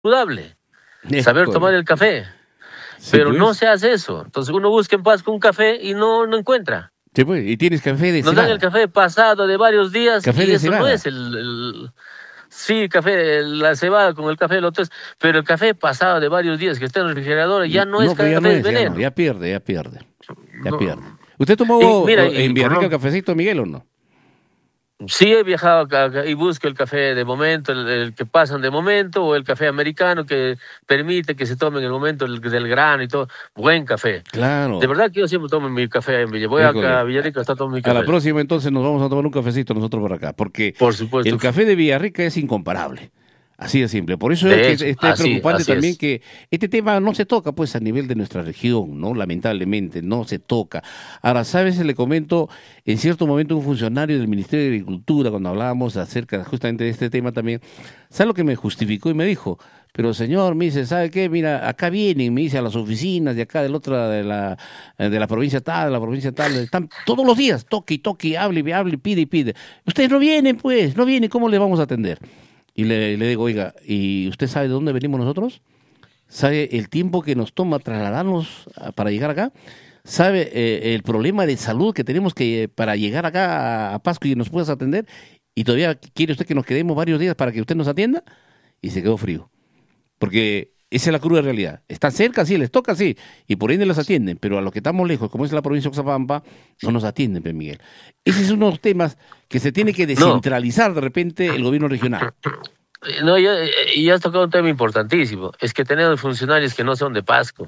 saludable, saber tomar École. el café, Sí, pero no pues. se hace eso. Entonces uno busca en Pasco un café y no encuentra. Sí, pues. Y tienes café de Nos dan el cebada. café pasado de varios días Café y de eso no cebada. es sí, café, la cebada con el café de lotes, pero el café pasado de varios días que está en el refrigerador ya no es No, pero ya no café, es es, ya no. veneno. Ya pierde, ya pierde. Ya pierde. No. ¿Usted Y mira, tomó en y por Villarrica el no, cafecito, Miguel, o no? sí he viajado acá y busco el café de momento, el que pasan de momento, o el café americano que permite que se tome en el momento del grano y todo. Buen café. De Claro. verdad que yo siempre tomo mi café en Villa. Voy acá a École. Villarrica, está tomando mi A la café. próxima entonces nos vamos a tomar un cafecito nosotros por acá, porque Por supuesto el que sí. café de Villarrica es incomparable. Así de simple. Por eso es De que hecho, es preocupante así también es. que este tema no se toca pues a nivel de nuestra región, ¿no? Lamentablemente, no se toca. Ahora, ¿sabes? Le comento, en cierto momento un funcionario del Ministerio de Agricultura, cuando hablábamos acerca justamente de este tema también, ¿sabe lo que me justificó y me dijo? Pero señor, me dice, ¿sabe qué? Mira, acá vienen, me dice, a las oficinas de acá, del otra, de la provincia tal, de la provincia tal, están todos los días, toque y toque, hable y hable, pide y pide. Ustedes no vienen, pues, no vienen, ¿cómo le vamos a atender? Y le digo, oiga, ¿y usted sabe de dónde venimos nosotros? ¿Sabe el tiempo que nos toma trasladarnos para llegar acá? ¿Sabe el problema de salud que tenemos que para llegar acá a Pasco y nos puedas atender? ¿Y todavía quiere usted que nos quedemos varios días para que usted nos atienda? Y se quedó frío. Porque esa es la cruda realidad. Están cerca, sí, les toca, sí, y por ende los atienden, pero a los que estamos lejos, como es la provincia de Oxapampa, no nos atienden, pues, Miguel. Ese es uno de los temas que se tiene que No, descentralizar de repente el gobierno regional. no, y has tocado un tema importantísimo. Es que tenemos funcionarios que no son de Pasco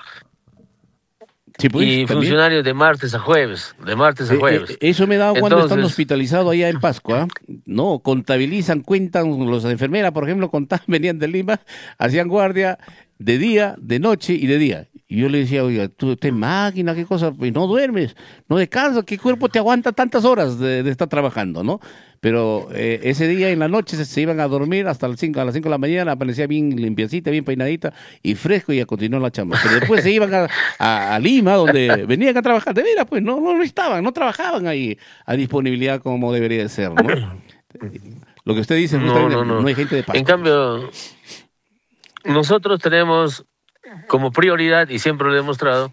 Sí, pues, y también. funcionarios de martes a jueves, de martes a jueves. Eso me he dado cuando están Entonces, hospitalizados allá en Pascua. No, contabilizan, cuentan, los enfermeras, por ejemplo, contaban, venían de Lima, hacían guardia de día, de noche y de día. Y yo le decía, oiga, tú estás máquina, qué cosa, y no duermes, no descansas, ¿qué cuerpo te aguanta tantas horas de estar trabajando, no? Pero ese día en la noche se iban a dormir hasta las 5, a las 5 de la mañana, aparecía bien limpiecita, bien peinadita y fresco y a continuar la chamba. Pero después se iban a Lima, donde venían a trabajar. De veras, pues no estaban, no trabajaban ahí a disponibilidad como debería de ser, ¿no? Lo que usted dice no, justamente, no, no. no hay gente de En Pascua, pues. cambio, nosotros tenemos como prioridad, y siempre lo he demostrado,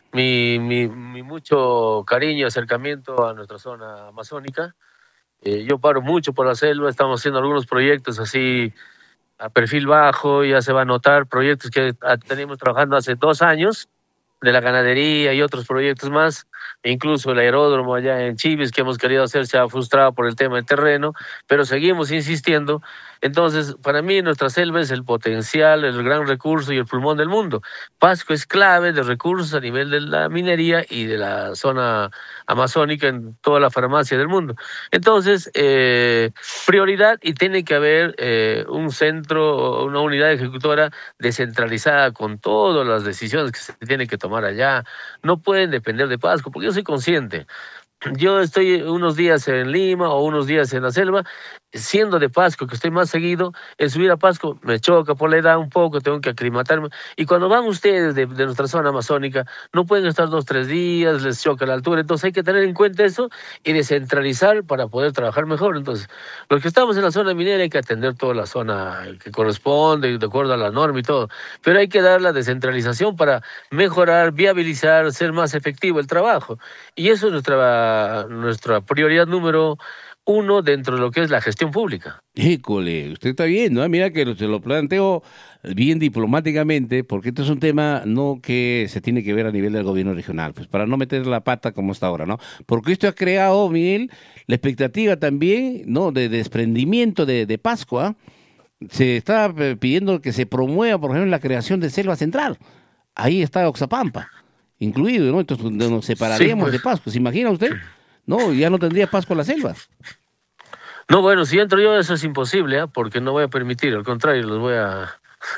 mi mucho cariño y acercamiento a nuestra zona amazónica. Yo paro mucho por la selva, estamos haciendo algunos proyectos así a perfil bajo, ya se va a notar, proyectos que tenemos trabajando hace 2 años, de la ganadería y otros proyectos más, e incluso el aeródromo allá en Chivis que hemos querido hacer se ha frustrado por el tema del terreno, pero seguimos insistiendo. Entonces, para mí nuestra selva es el potencial, el gran recurso y el pulmón del mundo. Pasco es clave de recursos a nivel de la minería y de la zona amazónica en toda la farmacia del mundo. Entonces, prioridad, y tiene que haber un centro, una unidad ejecutora descentralizada con todas las decisiones que se tienen que tomar allá. No pueden depender de Pasco, porque yo soy consciente. Yo estoy unos días en Lima o unos días en la selva, siendo de Pasco, que estoy más seguido, en subir a Pasco me choca por la edad un poco, tengo que aclimatarme. Y cuando van ustedes de nuestra zona amazónica, no pueden estar 2, 3 días, les choca la altura. Entonces hay que tener en cuenta eso y descentralizar para poder trabajar mejor. Entonces, los que estamos en la zona minera hay que atender toda la zona que corresponde, de acuerdo a la norma y todo. Pero hay que dar la descentralización para mejorar, viabilizar, ser más efectivo el trabajo. Y eso es nuestra prioridad número uno dentro de lo que es la gestión pública. Híjole, usted está viendo, ¿eh? Mira que se lo planteo bien diplomáticamente, porque esto es un tema no que se tiene que ver a nivel del gobierno regional, pues para no meter la pata como está ahora, ¿no? Porque esto ha creado, Miguel, la expectativa también, ¿no? De desprendimiento de Pascua. Se está pidiendo que se promueva, por ejemplo, la creación de selva central. Ahí está Oxapampa, incluido, ¿no? Entonces nos Sí, separaríamos pues. de Pascua. ¿Se imagina usted? No, ya no tendría Pascua la selva. No, bueno, si entro yo eso es imposible, ¿ah? Porque no voy a permitir, al contrario, los voy a...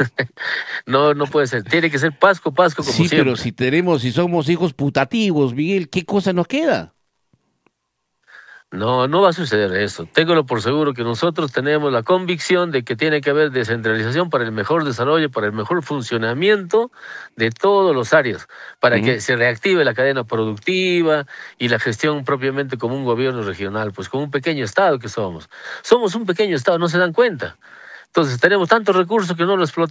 No, no puede ser. Tiene que ser Pasco, Pasco como Sí, pero siempre. si tenemos, si somos hijos putativos, Miguel, ¿qué cosa nos queda? No, no va a suceder eso. Téngalo por seguro que nosotros tenemos la convicción de que tiene que haber descentralización para el mejor desarrollo, para el mejor funcionamiento de todos los áreas, para Ujú. que se reactive la cadena productiva y la gestión propiamente como un gobierno regional, pues como un pequeño estado que somos. Somos un pequeño estado, no se dan cuenta. Entonces tenemos tantos recursos que no los explotamos.